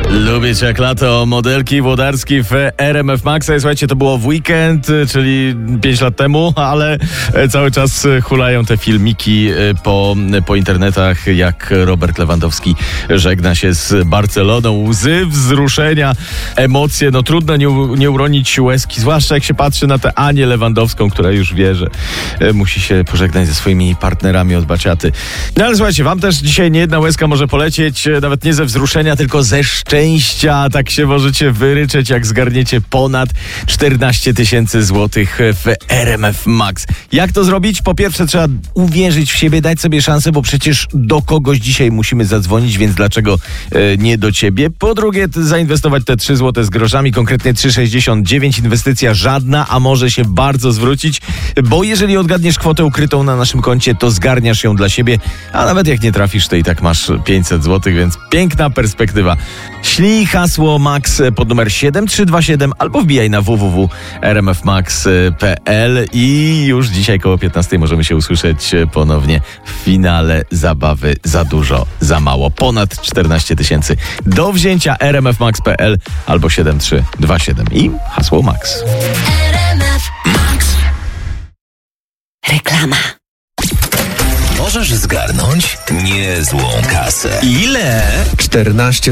Lubię cię jak lato, modelki Włodarski w RMF Maxa. Słuchajcie, to było w weekend, czyli 5 lat temu, ale cały czas hulają te filmiki po internetach, jak Robert Lewandowski żegna się z Barceloną. Łzy wzruszenia, emocje, no trudno nie uronić łezki, zwłaszcza jak się patrzy na tę Anię Lewandowską, która już wie, że musi się pożegnać ze swoimi partnerami od baciaty. No ale słuchajcie, wam też dzisiaj nie jedna łezka może polecieć, nawet nie ze wzruszenia, tylko ze szczęścia. Tak się możecie wyryczeć, jak zgarniecie ponad 14 000 złotych w RMF Max. Jak to zrobić? Po pierwsze trzeba uwierzyć w siebie, dać sobie szansę, bo przecież do kogoś dzisiaj musimy zadzwonić, więc dlaczego nie do ciebie? Po drugie, zainwestować te 3 zł z groszami, konkretnie 3,69. Inwestycja żadna, a może się bardzo zwrócić, bo jeżeli odgadniesz kwotę ukrytą na naszym koncie, to zgarniasz ją dla siebie, a nawet jak nie trafisz, to i tak masz 500 zł, więc piękna perspektywa. Ślij hasło MAX pod numer 7327 albo wbijaj na www.rmfmax.pl i już dzisiaj koło 15 możemy się usłyszeć ponownie w finale zabawy Za dużo, za mało. Ponad 14 000 do wzięcia rmfmax.pl albo 7327 i hasło MAX. RMF Max. Reklama. Możesz zgarnąć niezłą kasę. Ile? 14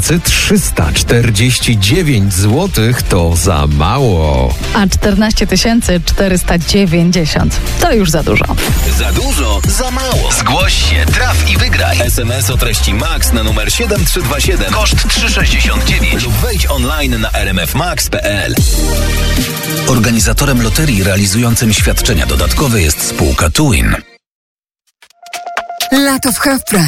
349 zł to za mało. A 14 490 to już za dużo. Za dużo, za mało. Zgłoś się, traf i wygraj. SMS o treści MAX na numer 7327. Koszt 3,69 lub wejdź online na rmfmax.pl. Organizatorem loterii realizującym świadczenia dodatkowe jest spółka Twin. Lato w Half Price.